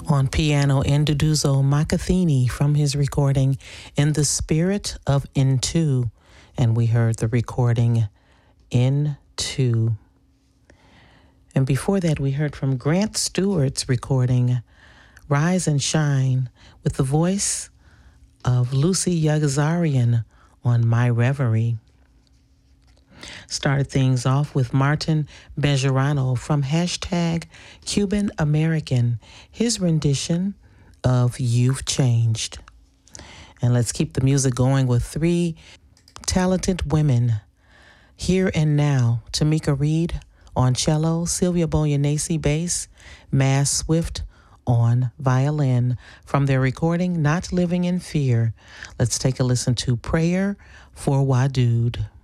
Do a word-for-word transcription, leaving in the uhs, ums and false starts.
On piano, Nduduzo Makathini from his recording In the Spirit of Into. And we heard the recording Into. And before that, we heard from Grant Stewart's recording Rise and Shine with the voice of Lucy Yagazarian on My Reverie. Started things off with Martin Bejarano from hashtag Cuban American, his rendition of You've Changed. And let's keep the music going with three talented women. Here and Now, Tamika Reed on cello, Sylvia Boyanesi bass, Mass Swift on violin from their recording Not Living in Fear. Let's take a listen to Prayer for Wadood.